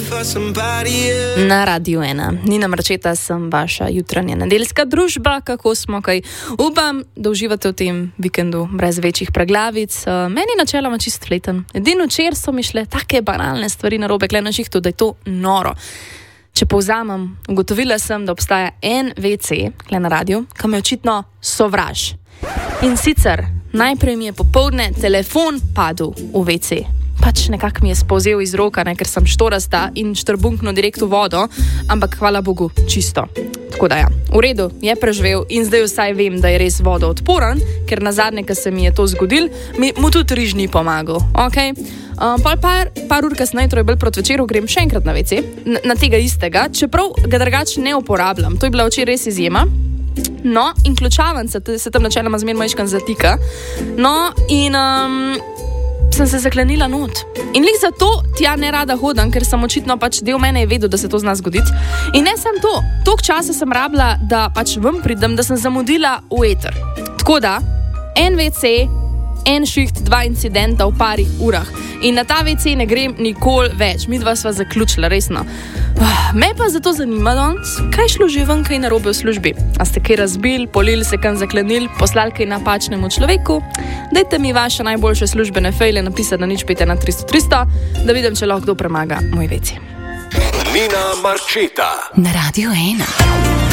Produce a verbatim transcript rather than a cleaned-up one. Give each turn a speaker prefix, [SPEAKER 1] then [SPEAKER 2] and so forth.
[SPEAKER 1] Na Radiu ena. Nina Marčeta sem vaša jutranja nedeljska družba. Kako smo, kaj? Upam, da uživate v tem vikendu brez večjih preglavic. Meni načeloma čist fleten. Edino včeraj so mi šle take banalne stvari narobe, kle na šihtu, da je to noro. Če povzamem, ugotovila sem, da obstaja en ve ce, kle na radiju, ki me očitno sovraž. In sicer, najprej mi je popoldne telefon padel v ve ce. Pač nekako mi je spolzel iz roka, ne, ker sem štorasta in štrbunkno direkt v vodo, ampak hvala Bogu, čisto. Tako da ja, v redu, je preživel in zdaj vsaj vem, da je res vodo odporen, ker nazadnje, ko se mi je to zgodil, mi, mu tudi riž ni pomagal, okej? Okay? Um, par, par ur kasneje, torej bolj proti večeru, grem še enkrat na ve ce, na, na tega istega, čeprav ga drugače ne uporabljam. To je bila včeraj res izjema. No, in ključavanca se tam načeloma zmerno majčkan zatika. No, in um, sem se zaklenila not. In lih zato tja ne rada hodim, ker sem očitno pač del mene je vedel, da se to zna zgoditi. In ne sem to. Toliko časa sem rabila, da pač ven pridem, da sem zamudila v eter. Tako da, en ve ce, en šiht, dva incidenta v parih urah. In na ta ve ce ne grem nikoli več. Midva sva zaključila, resno. Me pa zato zanima danes, kaj šlo že ven kaj narobe v službi. A ste kaj razbil, polili se kam zaklenil, poslali kaj napačnemu človeku? Dajte mi vaše najboljše službene fejle napisati na nič pet ena tristo tristo, da vidim, če lahko kdo premaga moj ve ce.
[SPEAKER 2] Nina Marčeta
[SPEAKER 3] na Radiu ena.